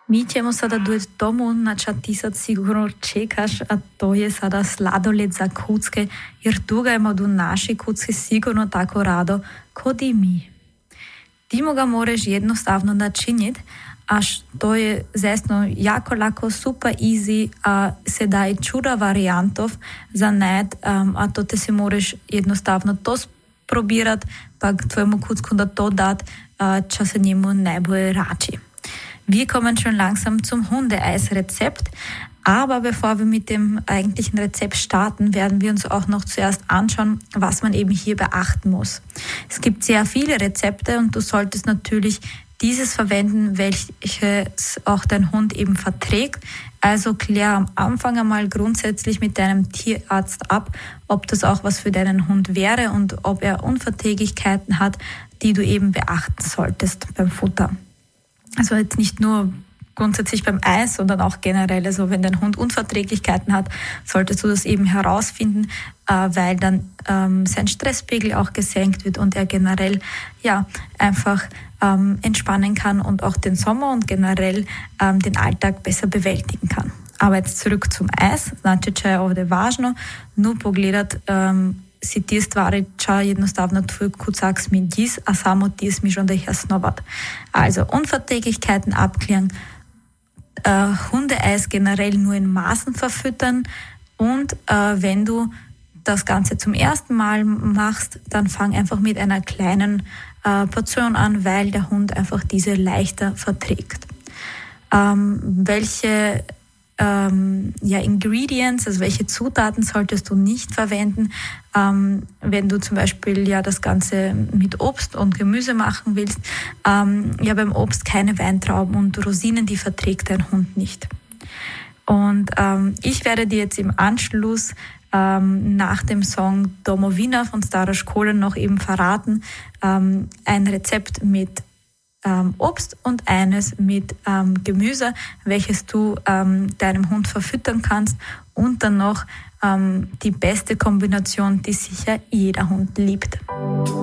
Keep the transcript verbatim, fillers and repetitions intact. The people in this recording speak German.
Mi ćemo sada doći tomu, znači ti sad sigurno čekaš, a to je sada sladoled za kucke, jer tu ga imamo naši kucke sigurno tako rado kod i mi. Ti mu ga moraš jednostavno načiniti, až to je zesno jako lako, super easy, a se daje čuda variantov za net, um, a to te si moraš jednostavno to probirat, pa k tvojemu kucku da to dat, uh, če se njemu ne boje rači. Wir kommen schon langsam zum Hundeeis-Rezept, aber bevor wir mit dem eigentlichen Rezept starten, werden wir uns auch noch zuerst anschauen, was man eben hier beachten muss. Es gibt sehr viele Rezepte und du solltest natürlich dieses verwenden, welches auch dein Hund eben verträgt. Also klär am Anfang einmal grundsätzlich mit deinem Tierarzt ab, ob das auch was für deinen Hund wäre und ob er Unverträglichkeiten hat, die du eben beachten solltest beim Futter. Also jetzt nicht nur grundsätzlich beim Eis, sondern auch generell. Also wenn dein Hund Unverträglichkeiten hat, solltest du das eben herausfinden, äh, weil dann ähm, sein Stresspegel auch gesenkt wird und er generell ja einfach ähm, entspannen kann und auch den Sommer und generell ähm, den Alltag besser bewältigen kann. Aber jetzt zurück zum Eis. Znači, če je ovdje važno, nu pogledat um, si ti stvari, če jednostavno tvoj kucak smidis, a samo ti smiš onda ih jasnovat. Also Unverträglichkeiten abklären, äh, Hundeeis generell nur in Maßen verfüttern und äh, wenn du das Ganze zum ersten Mal machst, dann fang einfach mit einer kleinen äh, Portion an, weil der Hund einfach diese leichter verträgt. Ähm, welche Ähm, ja, Ingredients, also welche Zutaten solltest du nicht verwenden, ähm, wenn du zum Beispiel ja das Ganze mit Obst und Gemüse machen willst. Ähm, ja, beim Obst keine Weintrauben und Rosinen, die verträgt dein Hund nicht. Und ähm, ich werde dir jetzt im Anschluss ähm, nach dem Song Domovina von Stara Škola noch eben verraten, ähm, ein Rezept mit Ähm, Obst und eines mit ähm, Gemüse, welches du ähm, deinem Hund verfüttern kannst und dann noch ähm, die beste Kombination, die sicher jeder Hund liebt.